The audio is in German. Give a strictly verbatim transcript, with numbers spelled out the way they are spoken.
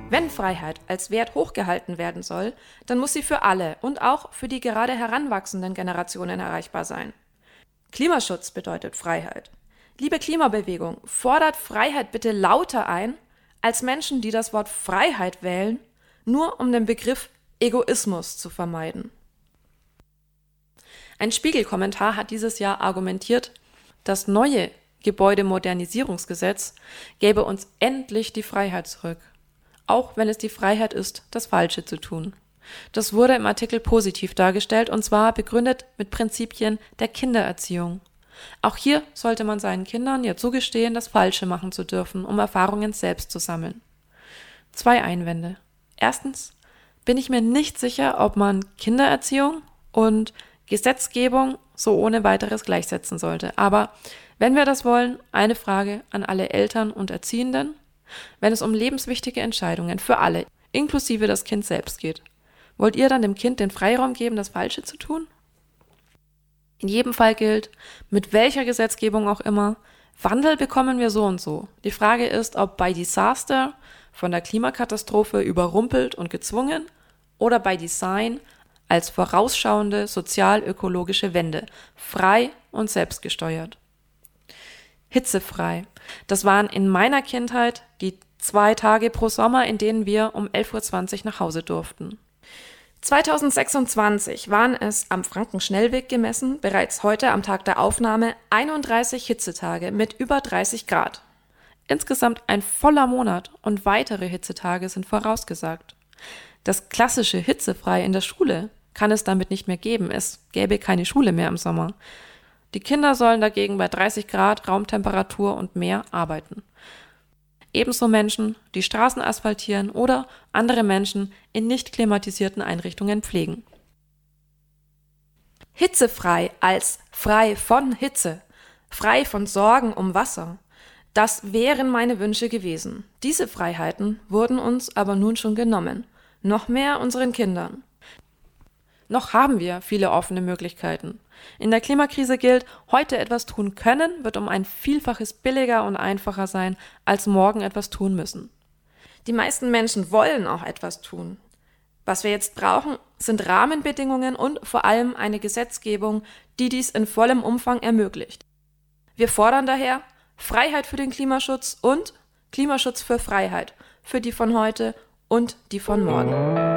Wenn Freiheit als Wert hochgehalten werden soll, dann muss sie für alle und auch für die gerade heranwachsenden Generationen erreichbar sein. Klimaschutz bedeutet Freiheit. Liebe Klimabewegung, fordert Freiheit bitte lauter ein, als Menschen, die das Wort Freiheit wählen, nur um den Begriff Egoismus zu vermeiden. Ein Spiegel-Kommentar hat dieses Jahr argumentiert, das neue Gebäudemodernisierungsgesetz gäbe uns endlich die Freiheit zurück. Auch wenn es die Freiheit ist, das Falsche zu tun. Das wurde im Artikel positiv dargestellt und zwar begründet mit Prinzipien der Kindererziehung. Auch hier sollte man seinen Kindern ja zugestehen, das Falsche machen zu dürfen, um Erfahrungen selbst zu sammeln. Zwei Einwände. Erstens bin ich mir nicht sicher, ob man Kindererziehung und Gesetzgebung so ohne weiteres gleichsetzen sollte. Aber wenn wir das wollen, eine Frage an alle Eltern und Erziehenden. Wenn es um lebenswichtige Entscheidungen für alle, inklusive das Kind selbst geht, wollt ihr dann dem Kind den Freiraum geben, das Falsche zu tun? In jedem Fall gilt, mit welcher Gesetzgebung auch immer, Wandel bekommen wir so und so. Die Frage ist, ob bei Disaster, von der Klimakatastrophe überrumpelt und gezwungen, oder bei Design als vorausschauende sozial-ökologische Wende, frei und selbstgesteuert. Hitzefrei. Das waren in meiner Kindheit die zwei Tage pro Sommer, in denen wir um elf Uhr zwanzig nach Hause durften. zweitausendsechsundzwanzig waren es am Frankenschnellweg gemessen bereits heute am Tag der Aufnahme einunddreißig Hitzetage mit über dreißig Grad. Insgesamt ein voller Monat und weitere Hitzetage sind vorausgesagt. Das klassische Hitzefrei in der Schule kann es damit nicht mehr geben. Es gäbe keine Schule mehr im Sommer. Die Kinder sollen dagegen bei dreißig Grad Raumtemperatur und mehr arbeiten. Ebenso Menschen, die Straßen asphaltieren oder andere Menschen in nicht klimatisierten Einrichtungen pflegen. Hitzefrei als frei von Hitze, frei von Sorgen um Wasser. Das wären meine Wünsche gewesen. Diese Freiheiten wurden uns aber nun schon genommen. Noch mehr unseren Kindern. Noch haben wir viele offene Möglichkeiten. In der Klimakrise gilt, heute etwas tun können, wird um ein Vielfaches billiger und einfacher sein, als morgen etwas tun müssen. Die meisten Menschen wollen auch etwas tun. Was wir jetzt brauchen, sind Rahmenbedingungen und vor allem eine Gesetzgebung, die dies in vollem Umfang ermöglicht. Wir fordern daher Freiheit für den Klimaschutz und Klimaschutz für Freiheit, für die von heute und die von morgen.